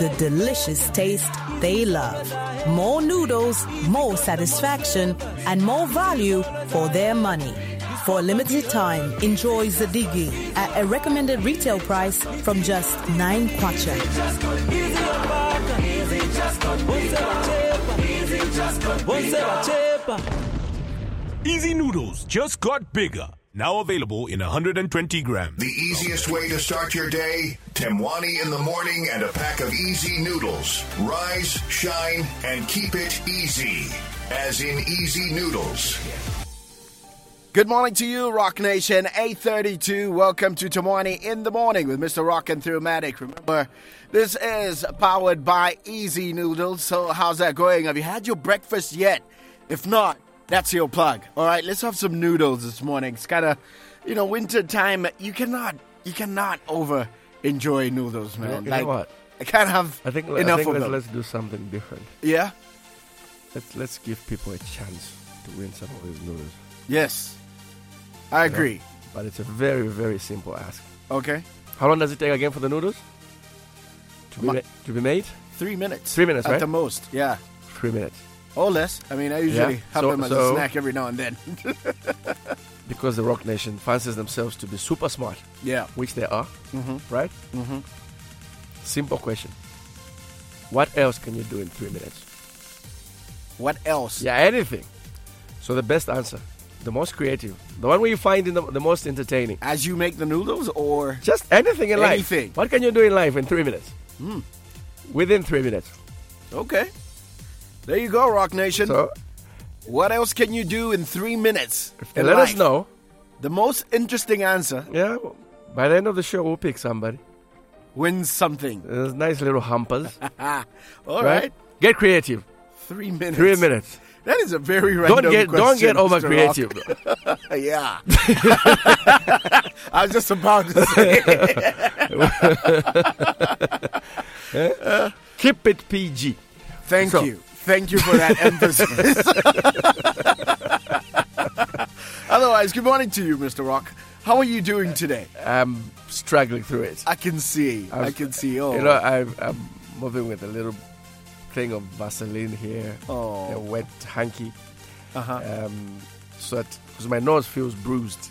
the delicious taste they love. More noodles, more satisfaction, and more value for their money. For a limited time, enjoy Zadigi at a recommended retail price from just 9 kwacha. Easy Noodles just got bigger. Now available in 120 grams. The easiest way to start your day, Temwani in the morning and a pack of easy noodles. Rise, shine, and keep it easy. As in easy noodles. Good morning to you, Rock Nation. 8:32. Welcome to Temwani in the morning with Mr. Rock and Through-Matic. Remember, this is powered by Easy Noodles. So how's that going? Have you had your breakfast yet? If not, that's your plug. All right, let's have some noodles this morning. It's kind of, winter time. You cannot over enjoy noodles, man. You know what? I can't have enough of them. Let's do something different. Yeah? Let's give people a chance to win some of these noodles. Yes. I agree. But it's a very, very simple ask. Okay. How long does it take again for the noodles to be made? 3 minutes. 3 minutes, right? At the most, yeah. 3 minutes. Or less. I mean, I usually have them as a snack every now and then. Because the Rock Nation fancies themselves to be super smart. Yeah. Which they are. Mm-hmm. Right? Mm-hmm. Simple question. What else can you do in 3 minutes? What else? Yeah, anything. So the best answer, the most creative, the one where you find the most entertaining. As you make the noodles or? Just anything in life. Anything. What can you do in life in 3 minutes? Within 3 minutes. Okay. There you go, Rock Nation. So, what else can you do in 3 minutes? Let us know. The most interesting answer. Yeah. By the end of the show, we'll pick somebody. Wins something. There's nice little hampers. All right. Get creative. 3 minutes. 3 minutes. That is a very random question. Don't get over creative. Yeah. I was just about to say. Keep it PG. Thank you. Thank you for that emphasis. Otherwise, good morning to you, Mr. Rock. How are you doing today? I'm struggling through it. I can see. I can see. Oh. I'm moving with a little thing of Vaseline here. Oh. A wet hanky. Uh-huh. So that, because my nose feels bruised.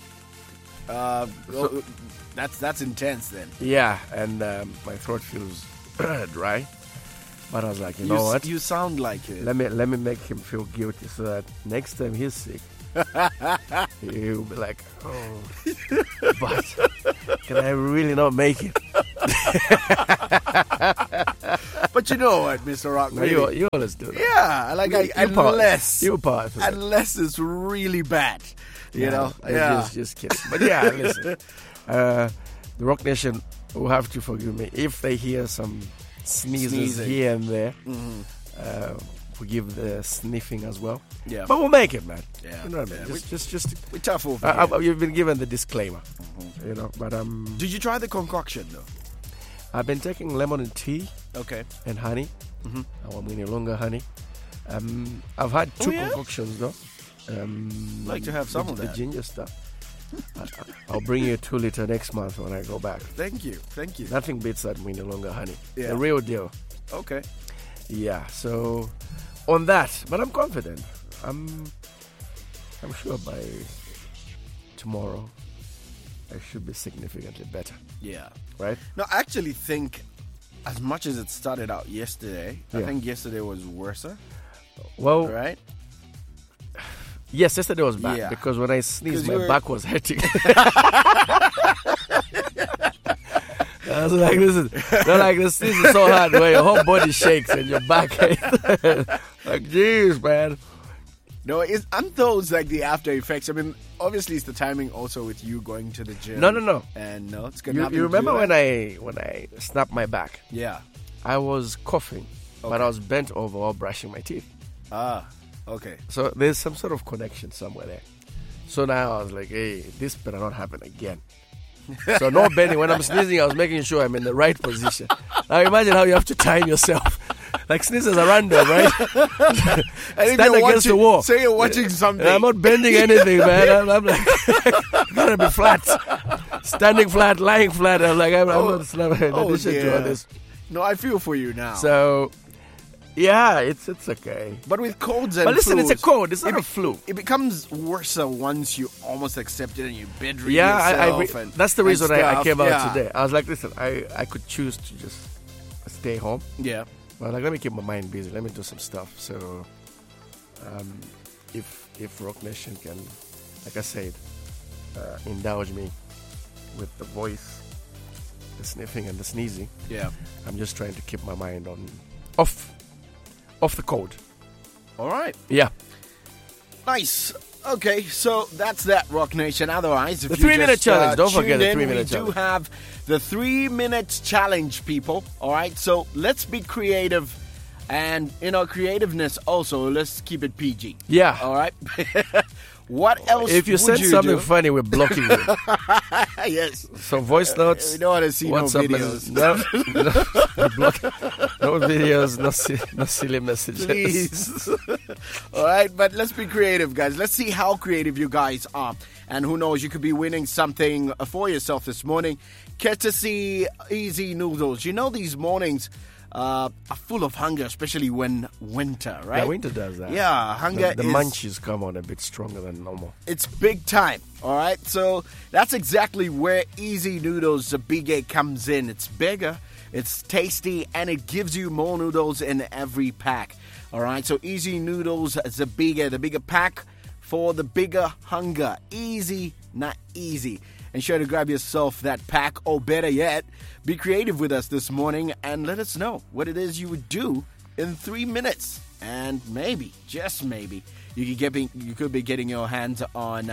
That's intense then. Yeah, and my throat feels dry. But I was like, you know what? You sound like it. Let me make him feel guilty so that next time he's sick, he'll be like, oh, but can I really not make it? But you know what, Mr. Rock? No, you always do that. Yeah, unless it's really bad, you know. Yeah, just kidding. But yeah, listen, the Rock Nation will have to forgive me if they hear some sneezes here and there. Forgive the sniffing as well. Yeah, but we'll make it, man. Yeah, you know what I mean. Just we're tough over here. You've been given the disclaimer, you know. But did you try the concoction though? I've been taking lemon and tea. Okay. And honey. I want no longer honey. I've had two concoctions though. Like to have some of that. The ginger stuff. I'll bring you a 2 liter next month when I go back. Thank you. Nothing beats that no longer honey. Yeah. The real deal. Okay. Yeah. So on that, but I'm confident. I'm sure by tomorrow I should be significantly better. Yeah. Right? No, I actually think as much as it started out yesterday, I think yesterday was worse. Well, right? Yes, yesterday was bad because when I sneezed, my back was hurting. I was like, the sneeze is so hard where your whole body shakes and your back hurts. Like, jeez, man. No, aren't those like the after effects? I mean, obviously it's the timing also with you going to the gym. No. And no, it's gonna. You remember when I snapped my back? Yeah. I was coughing, but I was bent over while brushing my teeth. Ah, okay. So there's some sort of connection somewhere there. So now I was like, hey, this better not happen again. So no bending. When I'm sneezing, I was making sure I'm in the right position. Now imagine how you have to time yourself. Like sneezes are random, right? Stand against the wall. Say you're watching something. I'm not bending anything, man. I'm like, gotta be flat. Standing flat, lying flat. I'm like, I'm not in addition to all this. No, I feel for you now. So, yeah, it's okay. But with colds and But listen, flus, it's a cold. It's not a flu. It becomes worse once you almost accept it and you bedridden Yeah, yourself. that's the reason I came out Yeah. today. I was like, listen, I could choose to just stay home. Yeah. Well, like, let me keep my mind busy. Let me do some stuff. So, if Rock Nation can, like I said, indulge me with the voice, the sniffing and the sneezing, Yeah. I'm just trying to keep my mind off the cold. All right. Yeah. Nice. Okay, so that's that, Rock Nation. Otherwise, if The you 3-minute just, challenge. Don't forget tuned the in, 3-minute we challenge. do have the 3-minute challenge, people. All right, so let's be creative. And, creativeness also, let's keep it PG. Yeah. All right? What else If you would send you something do? funny, we're blocking you. Yes. So voice notes. We don't want to see no WhatsApp videos. messages. No, block. No videos, no silly messages. Please. All right, but let's be creative, guys. Let's see how creative you guys are. And who knows, you could be winning something for yourself this morning. Courtesy Easy Noodles. You know, these mornings are full of hunger, especially when winter, right? Yeah, winter does that. Yeah, hunger The is... munchies come on a bit stronger than normal. It's big time, all right? So that's exactly where Easy Noodles Zabige comes in. It's bigger, it's tasty, and it gives you more noodles in every pack, all right? So Easy Noodles Zabige, the bigger pack for the bigger hunger. Easy, not easy. Ensure to grab yourself that pack, or better yet, be creative with us this morning and let us know what it is you would do in 3 minutes. And maybe, just maybe, you could be getting your hands on,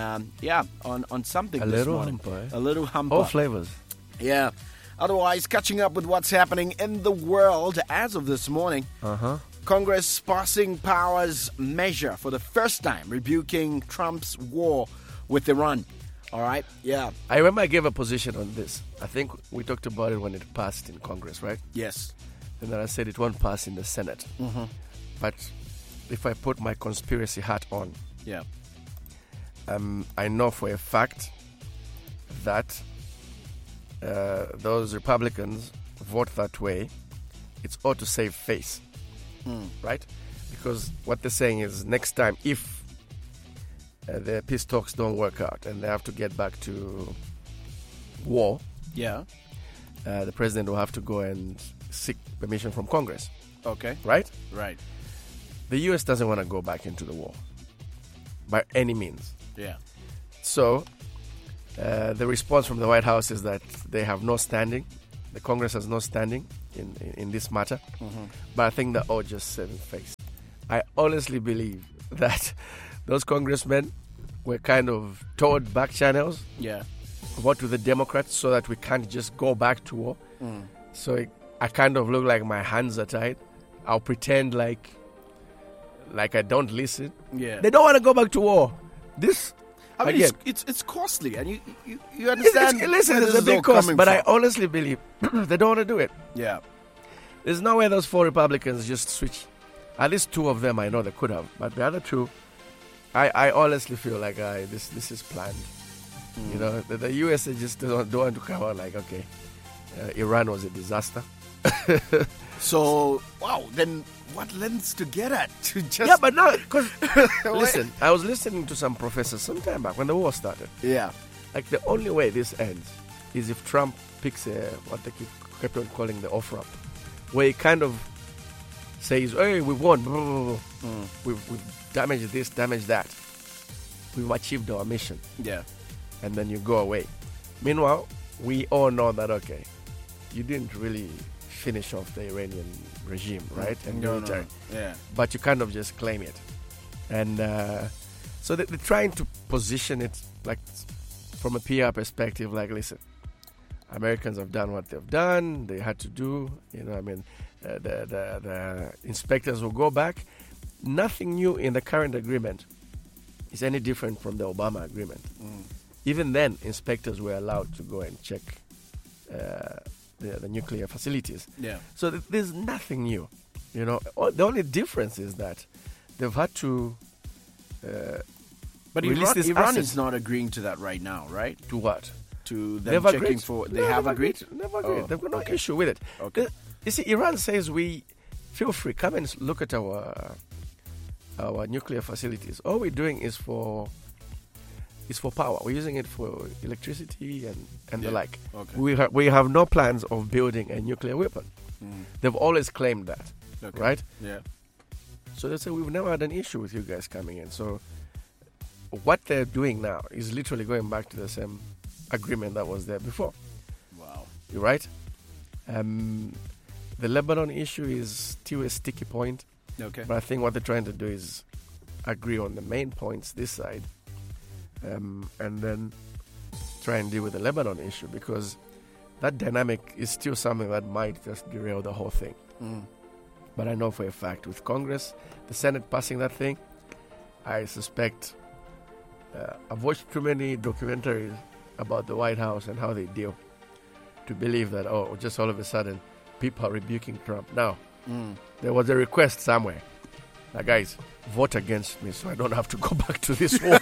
on something this little morning. humper, eh? A little humper. All flavors. Yeah. Otherwise, catching up with what's happening in the world as of this morning. Congress passing powers measure for the first time, rebuking Trump's war with Iran. All right? Yeah. I remember I gave a position on this. I think we talked about it when it passed in Congress, right? Yes. And then I said it won't pass in the Senate. But if I put my conspiracy hat on, Yeah. I know for a fact that those Republicans vote that way. It's all to save face, right? Because what they're saying is next time, if the peace talks don't work out and they have to get back to war, Yeah. the president will have to go and seek permission from Congress, Okay. right? Right. The U.S. doesn't want to go back into the war by any means. Yeah. So the response from the White House is that they have no standing. The Congress has no standing in this matter. But I think they're all just saving face. I honestly believe that those congressmen were kind of told back channels, Yeah. vote with the Democrats so that we can't just go back to war. So I kind of look like my hands are tied. I'll pretend like I don't listen. Yeah. They don't want to go back to war. This, I mean, again, it's costly, and you understand. listen, where there's this a is all big cost, coming but I from. honestly believe they don't want to do it. Yeah. There's no way those 4 Republicans just switch. At least 2 of them I know they could have, but the other 2, I honestly feel like this is planned. You know, the US just don't want to come out like, okay, Iran was a disaster. So, wow, then what lends to get at? To just Yeah, but now, because, listen, I was listening to some professors some time back when the war started. Yeah. Like, the only way this ends is if Trump picks what they kept on calling the off-ramp, where he kind of says, hey, we won, blah, blah, blah, blah. We've damaged this, damaged that. We've achieved our mission. Yeah. And then you go away. Meanwhile, we all know that, okay, you didn't really finish off the Iranian regime, right? And military. Yeah. But you kind of just claim it. And so they're trying to position it like from a PR perspective, like, listen, Americans have done what they've done, they had to do, you know, I mean, the inspectors will go back. Nothing new in the current agreement is any different from the Obama agreement. Even then, inspectors were allowed to go and check the nuclear facilities. Yeah. So there's nothing new. You know, the only difference is that they've had to But release this Iran asset. is not agreeing to that right now, right? To what? To them They've checking agreed. for. They have agreed. They've agreed. Oh, They've got no okay. issue with it. Okay. You see, Iran says we feel free. Come and look at our nuclear facilities. All we're doing is for power. We're using it for electricity and the like. Okay. We have no plans of building a nuclear weapon. They've always claimed that, right? Yeah. So they say we've never had an issue with you guys coming in. So what they're doing now is literally going back to the same agreement that was there before. Wow. You're right. The Lebanon issue is still a sticky point. Okay. But I think what they're trying to do is agree on the main points this side, and then try and deal with the Lebanon issue, because that dynamic is still something that might just derail the whole thing. But I know for a fact with Congress, the Senate passing that thing, I suspect I've watched too many documentaries about the White House and how they deal to believe that, just all of a sudden people are rebuking Trump. Now, there was a request somewhere. Guys, vote against me so I don't have to go back to this war.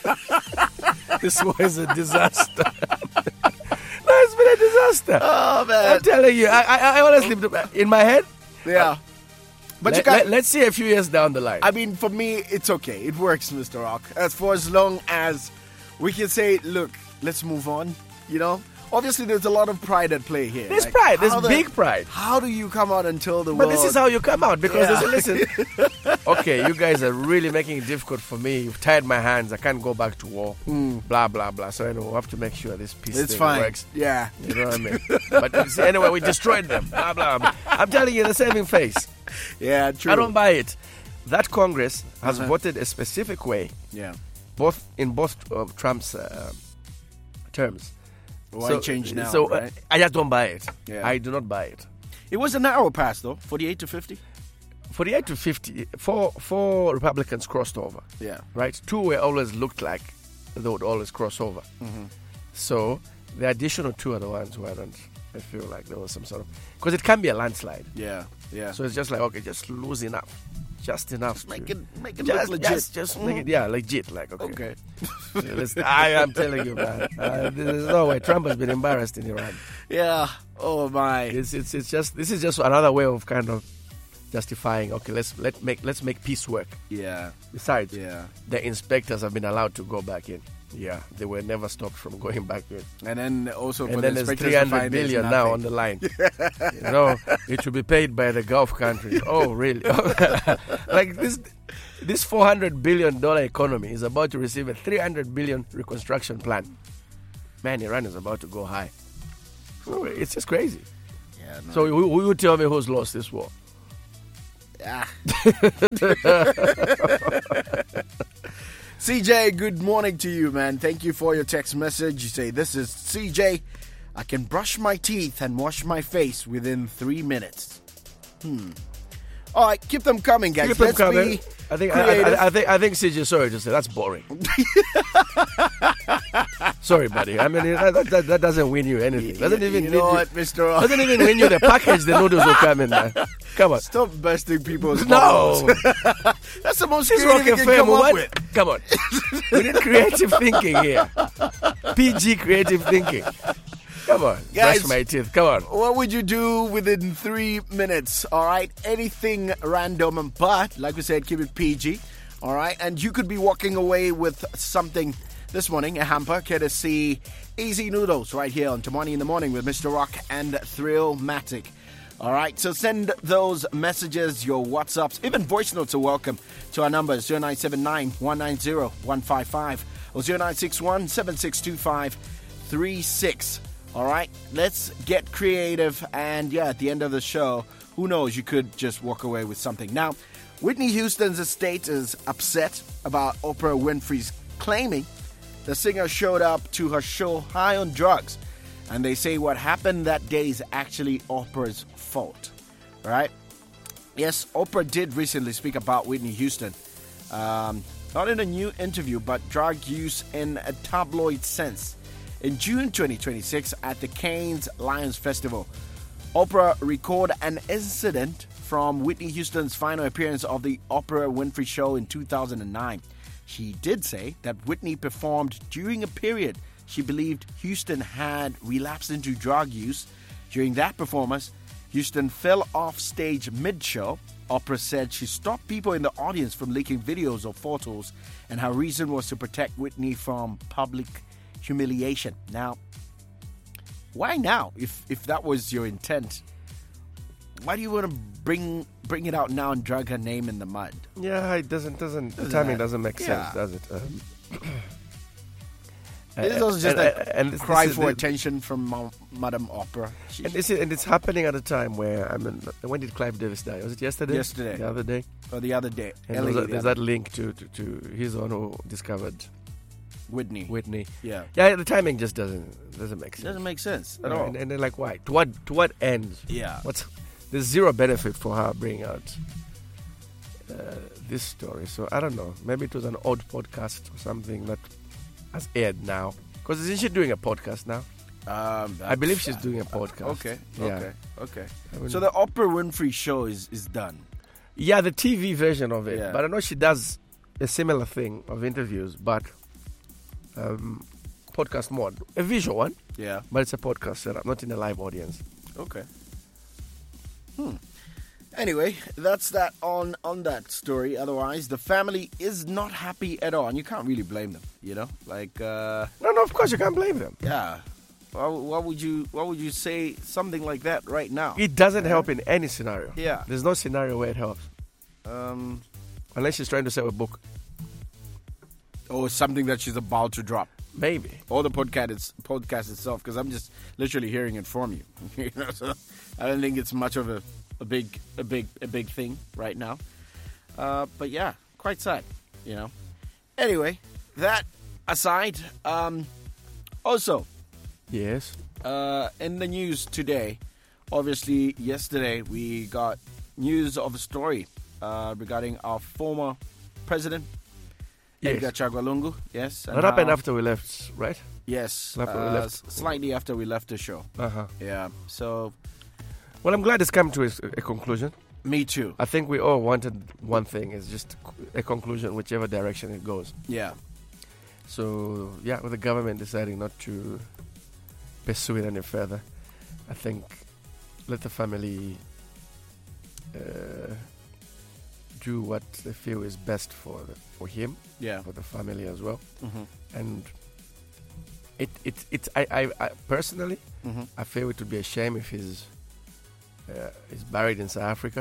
This war is a disaster. No, it's been a disaster. Oh, man. I'm telling you, I honestly, in my head, Yeah. But let's see a few years down the line. I mean, for me, it's okay. It works, Mr. Rock. As long as we can say, look, let's move on, you know? Obviously, there's a lot of pride at play here. There's pride. There's big pride. How do you come out and tell the But world? this is how you come out, because they say, listen, okay, you guys are really making it difficult for me. You've tied my hands. I can't go back to war. Blah, blah, blah. So anyway, we have to make sure this peace It's thing fine. works. Yeah. You know what I mean? But you see, anyway, we destroyed them. Blah, blah. I'm telling you, the saving face. Yeah, true. I don't buy it. That Congress has voted a specific way, Yeah. in both of Trump's terms. Why change now, So right? I just don't buy it. Yeah. I do not buy it. It was a narrow pass, though. 48 to 50? 48 to 50, four Republicans crossed over. Yeah. Right? Two were always looked like they would always cross over. So the additional two are the ones who hadn't. I feel like there was some sort of... Because it can be a landslide. Yeah. Yeah. So it's just like, okay, just lose enough. Just enough. Make to- it just, look legit. Just make it, legit. Like, Okay. I am telling you, man. There's no way. Trump has been embarrassed in Iran. Yeah. Oh, my. It's just, this is just another way of kind of justifying, okay, let's make peace work. Yeah. Besides, Yeah. the inspectors have been allowed to go back in. Yeah, they were never stopped from going back in. And then also for And the then there's inspectors to 300 find there's billion now nothing. on the line. You know, it should be paid by the Gulf countries. Oh, really? Like this $400 billion economy is about to receive a $300 billion reconstruction plan. Man, Iran is about to go high. So it's just crazy. Yeah, no. So who you tell me who's lost this war? CJ, good morning to you, man. Thank you for your text message. You say, this is CJ. I can brush my teeth and wash my face within 3 minutes. All right, keep them coming, guys. Keep them Let's coming. be I think creative. I think CJ, sorry to say, that's boring. Sorry, buddy. I mean, that doesn't win you anything. Doesn't even you win know you. what, Mr. Rock? Doesn't even win you the package. The noodles will come in there. Come on. Stop busting people's No. balls. That's the most This creative Rock you can FM, come up what? with. Come on. We need creative thinking here. PG creative thinking. Come on. Guys. Brush my teeth. Come on. What would you do within 3 minutes? All right, anything random, but like we said, keep it PG. All right, and you could be walking away with something this morning, a hamper, courtesy Easy Noodles, right here on Tomorrow in the Morning with Mr. Rock and Thrillmatic. All right, so send those messages, your WhatsApps, even voice notes are welcome to our numbers 0979 190 155 or 0961 762536. All right, let's get creative. And yeah, at the end of the show, who knows, you could just walk away with something. Now, Whitney Houston's estate is upset about Oprah Winfrey's claiming the singer showed up to her show high on drugs. And they say what happened that day is actually Oprah's fault. All right? Yes, Oprah did recently speak about Whitney Houston. Not in a new interview, but drug use in a tabloid sense. In June 2026, at the Cannes Lions Festival, Oprah recorded an incident from Whitney Houston's final appearance of the Oprah Winfrey Show in 2009. She did say that Whitney performed during a period she believed Houston had relapsed into drug use. During that performance, Houston fell off stage mid-show. Oprah said she stopped people in the audience from leaking videos or photos, and her reason was to protect Whitney from public humiliation. Now, why now? If that was your intent, why do you want to bring it out now and drag her name in the mud? Yeah, it doesn't. The timing doesn't make sense, does it? This is also just a cry for attention from Madam Oprah. And it's happening at a time where, when did Clive Davis die? Was it yesterday? Yesterday. The other day? Or the other day. And there's that link to his own who discovered Whitney. Yeah. Yeah, the timing just doesn't make sense. Doesn't make sense at all. And they're like, why? To what end? Yeah. There's zero benefit for her bringing out this story. So I don't know. Maybe it was an odd podcast or something that has aired now. Because isn't she doing a podcast now? I believe she's doing a podcast. Okay. So the Oprah Winfrey Show is done. Yeah, the TV version of it. Yeah. But I know she does a similar thing of interviews, but podcast mode. A visual one. Yeah. But it's a podcast setup, not in a live audience. Okay. Anyway, that's that on that story. Otherwise, the family is not happy at all, and you can't really blame them. You know, like no, of course you can't blame them. Yeah. Why would you say something like that right now? It doesn't help in any scenario. Yeah. There's no scenario where it helps. Unless she's trying to sell a book. Or something that she's about to drop. Maybe. Or the podcast itself, because I'm just literally hearing it from you. You know, so I don't think it's much of a big thing right now. But yeah, quite sad, you know. Anyway, that aside, also, yes, in the news today, obviously yesterday we got news of a story regarding our former president, Edgar Chagwa Lungu. Yes. That happened after we left, right? Yes. Slightly after we left the show. Yeah. So. Well, I'm glad it's come to a conclusion. Me too. I think we all wanted one thing, is just a conclusion, whichever direction it goes. Yeah. So, yeah, with the government deciding not to pursue it any further, I think let the family do what they feel is best for him, for the family as well. And I personally, I feel it would be a shame if he's buried in South Africa,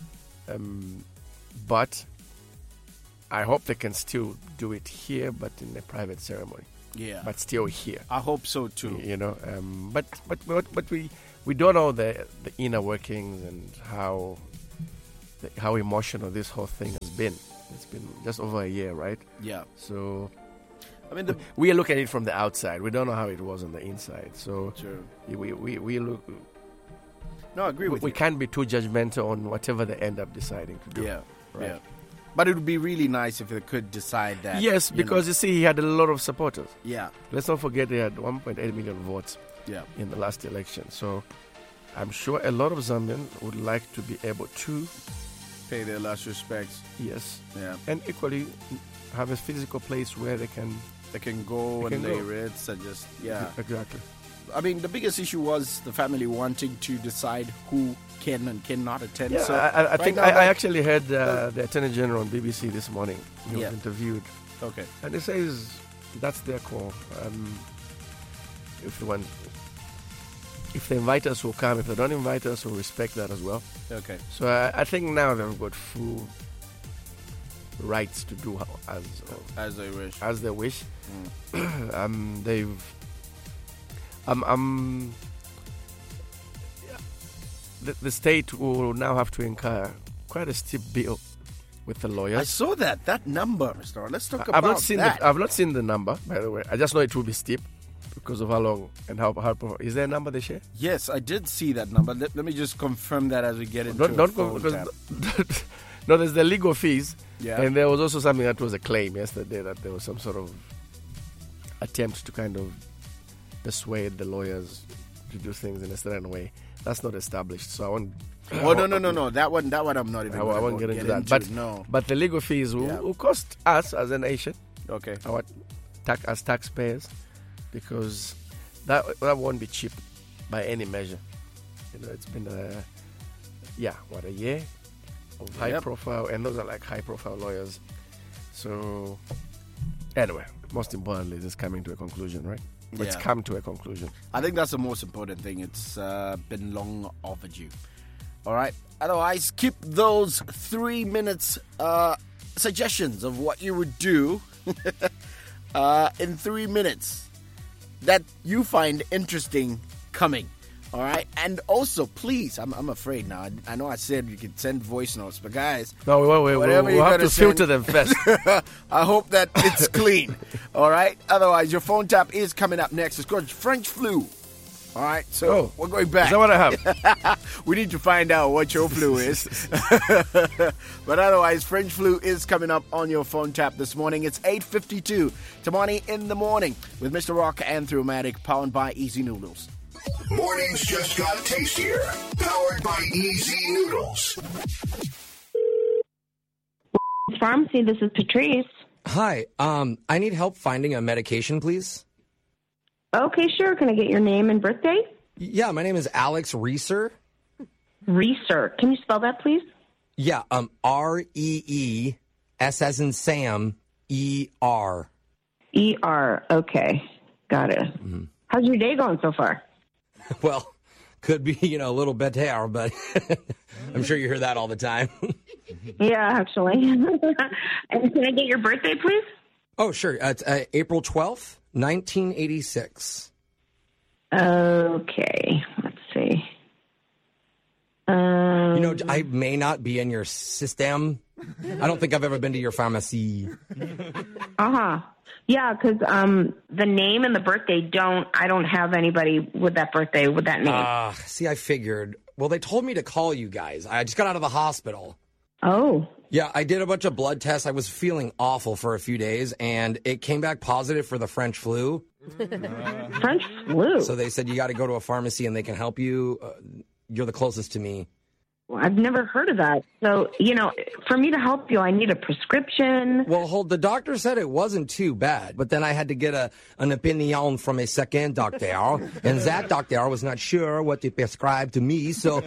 but I hope they can still do it here, but in a private ceremony. Yeah, but still here. I hope so too. You know, but we don't know the inner workings and how emotional this whole thing has been. It's been just over a year, right? Yeah. So, I mean, we look at it from the outside. We don't know how it was on the inside. So, true. We look. No, I agree with you. We can't be too judgmental on whatever they end up deciding to do. Yeah, right. Yeah. But it would be really nice if they could decide that. Yes, because you see, he had a lot of supporters. Yeah. Let's not forget he had 1.8 million votes. Yeah. In the last election. So, I'm sure a lot of Zambians would like to be able to pay their last respects. Yes. Yeah. And equally have a physical place where they can go and lay wreaths and just Exactly. I mean, the biggest issue was the family wanting to decide who can and cannot attend. Yeah, so I think I actually heard the Attorney General on BBC this morning. He was interviewed. Okay. And he says that's their call. If they invite us, we'll come. If they don't invite us, we'll respect that as well. Okay. So I think now they've got full rights to do as they wish. As they wish. The state will now have to incur quite a steep bill with the lawyers. I saw that number, Mr. Let's talk about that. I've not seen the number, by the way. I just know it will be steep because of how long and how is there a number they share? Yes, I did see that number. Let me just confirm that as we get into it. No, there's the legal fees. Yeah. And there was also something that was a claim yesterday that there was some sort of attempt to kind of persuade the lawyers to do things in a certain way. That's not established, so I won't. Oh no! That one I'm not even. I won't get into that. But the legal fees will cost us as a nation. Okay. As taxpayers, because that won't be cheap by any measure. it's been a year of high profile, and those are like high profile lawyers. So anyway, most importantly, it's coming to a conclusion, right? It's come to a conclusion. I think that's the most important thing. It's been long overdue. All right. Otherwise, keep those 3 minutes suggestions of what you would do in 3 minutes that you find interesting coming. All right. And also, please, I'm afraid now. I know I said you could send voice notes, but guys, no, we'll have to filter them first. I hope that it's clean. All right. Otherwise, your phone tap is coming up next. It's called French Flu. All right, so we're going back. Is that what I have? We need to find out what your flu is. But otherwise, French Flu is coming up on your phone tap this morning. It's 8:52. Tamani in the morning with Mr. Rock and Throughmatic, powered by Easy Noodles. Mornings just got tastier. Powered by Easy Noodles. Pharmacy, this is Patrice. Hi, I need help finding a medication, please. Okay, sure. Can I get your name and birthday? Yeah, my name is Alex Reeser. Reeser. Can you spell that, please? Yeah, R-E-E, S as in Sam, E-R. E-R. Okay, got it. Mm-hmm. How's your day going so far? Well, could be, a little better, but I'm sure you hear that all the time. Yeah, actually. And can I get your birthday, please? Oh, sure. It's April 12th, 1986. Okay, let's see. I may not be in your system. I don't think I've ever been to your pharmacy. Uh-huh. Yeah, because the name and the birthday I don't have anybody with that birthday, with that name. See, I figured. Well, they told me to call you guys. I just got out of the hospital. Oh. Yeah, I did a bunch of blood tests. I was feeling awful for a few days, and it came back positive for the French flu. French flu? So they said you got to go to a pharmacy, and they can help you. You're the closest to me. Well, I've never heard of that. So, for me to help you, I need a prescription. Well, the doctor said it wasn't too bad, but then I had to get an opinion from a second doctor, and that doctor was not sure what to prescribe to me, so...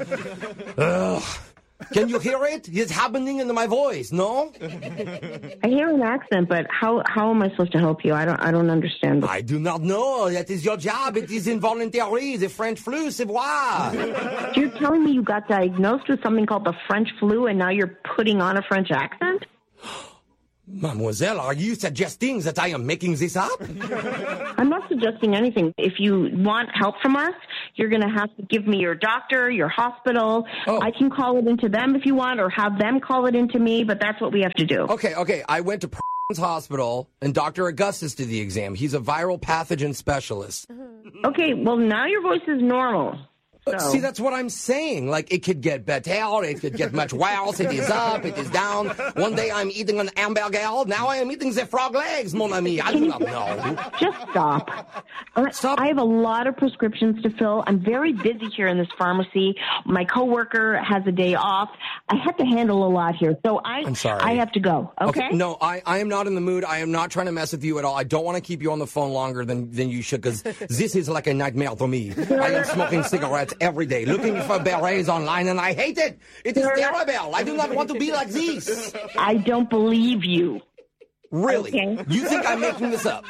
Can you hear it? It's happening in my voice, no? I hear an accent, but how am I supposed to help you? I don't understand. I do not know. That is your job. It is involuntary. The French flu, c'est moi. You're telling me you got diagnosed with something called the French flu, and now you're putting on a French accent? Mademoiselle, are you suggesting that I am making this up? I'm not suggesting anything. If you want help from us, you're going to have to give me your doctor, your hospital. Oh. I can call it into them if you want, or have them call it into me, but that's what we have to do. Okay. I went to hospital, and Dr. Augustus did the exam. He's a viral pathogen specialist. Okay, well, now your voice is normal. So. See, that's what I'm saying. Like, it could get better, it could get much worse, it is up, it is down. One day I'm eating an hamburger, now I am eating the frog legs, mon ami. I do not know. Just stop. Stop. I have a lot of prescriptions to fill. I'm very busy here in this pharmacy. My coworker has a day off. I have to handle a lot here, so I'm sorry. I have to go, okay? No, I am not in the mood. I am not trying to mess with you at all. I don't want to keep you on the phone longer than you should, because this is like a nightmare for me. I am smoking cigarettes every day, looking for berets online, and I hate it. It is terrible. I do not want to be like this. I don't believe you. Really? Okay. You think I'm making this up?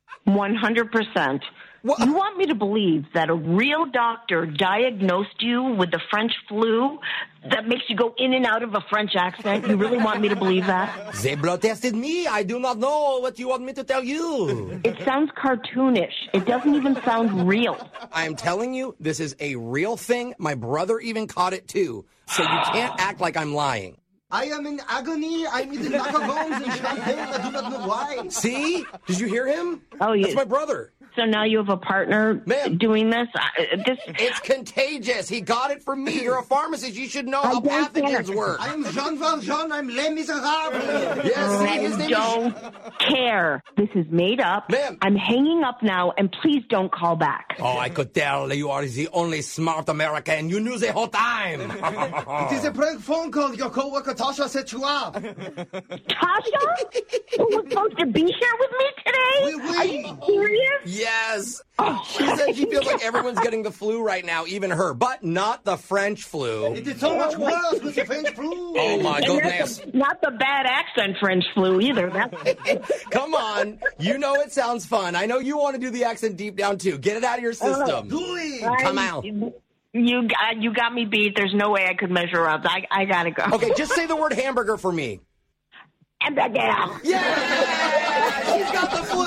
100%. You want me to believe that a real doctor diagnosed you with the French flu that makes you go in and out of a French accent? You really want me to believe that? They blood tested me. I do not know what you want me to tell you. It sounds cartoonish. It doesn't even sound real. I am telling you, this is a real thing. My brother even caught it too. So you can't act like I'm lying. I am in agony. I'm eating macarons and champagne. I do not know why. See? Did you hear him? Oh, yeah. That's my brother. So now you have a partner doing this? It's contagious. He got it from me. You're a pharmacist. You should know how pathogens work. I am Jean Valjean. I'm Les Miserables. Yes, I don't care. This is made up. Ma'am. I'm hanging up now, and please don't call back. Oh, I could tell you are the only smart American. You knew the whole time. It is a prank phone call. Your coworker Tasha set you up. Tasha? Who was supposed to be here with me today? Oui. Are you serious? Yes. She said she feels like everyone's getting the flu right now, even her, but not the French flu. It is so much worse with the French flu. Oh, my goodness. Not the bad accent French flu either. Come on. You know it sounds fun. I know you want to do the accent deep down, too. Get it out of your system. Do it. Come out. You got me beat. There's no way I could measure up. I gotta go. Okay, just say the word hamburger for me. Hamburger. Yeah! She's got the flu!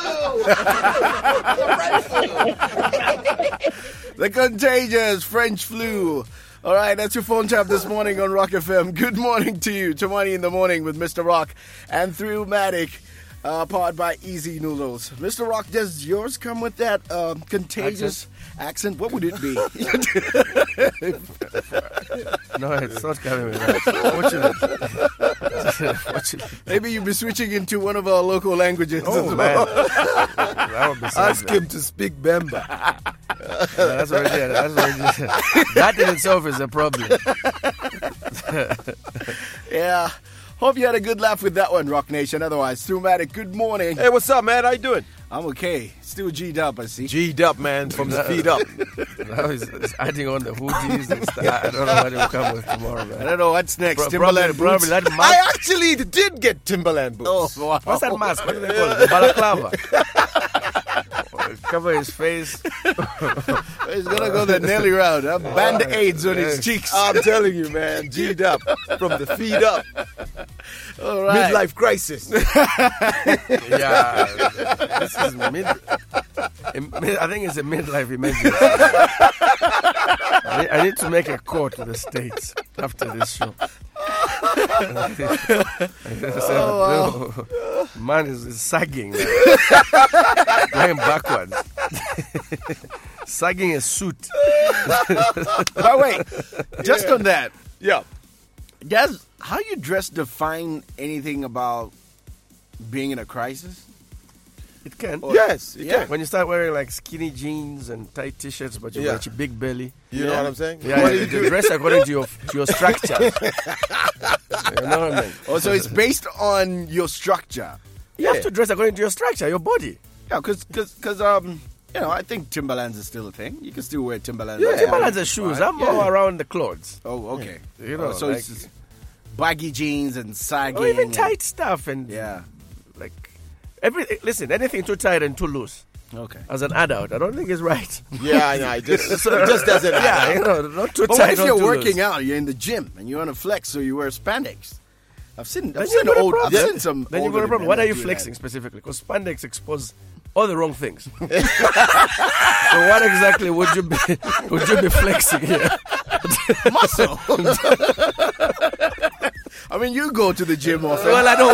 The French flu! The contagious French flu. All right, that's your phone tap this morning on Rock FM. Good morning to you. Tomorrow in the morning with Mr. Rock and Throughmatic, powered by Easy Noodles. Mr. Rock, does yours come with that contagious accent? What would it be? No, it's not coming with that. Fortunately. Maybe you'll be switching into one of our local languages. Oh, man. That would be so Ask bad. him to speak Bemba. That's already, that in itself is a problem. Yeah. Hope you had a good laugh with that one, Rock Nation. Otherwise, Throughmatic, good morning. Hey, what's up, man? How you doing? I'm okay. Still G'd up, I see. G'd up, man, from the feet up. Now he's adding on the hoodies and stuff. I don't know what he'll come with tomorrow, man. I don't know what's next. Timberland Probably boots. that I mask. actually did get Timberland boots. Oh, wow. What's that mask? What do they call it? The balaclava. Cover his face. He's gonna go the Nelly route. Huh? Band-aids on his cheeks. I'm telling you, man, G'd up from the feet up. All right. Midlife crisis. Yeah. This is I think it's a midlife emergency. I need to make a call to the States after this show. Man is sagging. Going backwards. Sagging a suit. But wait, just on that, Yeah. does how you dress define anything about being in a crisis? It can. Yes, it Yeah. can. When you start wearing like skinny jeans and tight t-shirts, but you Yeah. got your big belly. You know what I'm saying? Yeah, What do you you do? dress according to your structure. You know what I mean? Oh, so it's based on your structure. You have to dress according to your structure, your body. Yeah, because I think Timberlands is still a thing. You can still wear Timberlands. Yeah. That's Timberlands fine. are shoes. Right. I'm more around the clothes. Oh, okay. You know, so like- it's just baggy jeans and sagging. Or even and- tight stuff and Yeah. like listen, anything too tight and too loose. Okay. As an adult, I don't think it's right. Yeah, I know. It just doesn't Yeah, matter. you know, not too But tight. what if not you're too working loose. out, you're in the gym, and you want to flex, so you wear spandex? I've seen Then you've got a problem. some. Then you've got a older problem. men What are that you do flexing that. specifically? Because spandex expose all the wrong things. So what exactly would you be flexing here? Muscle. I mean, you go to the gym often. Well, I don't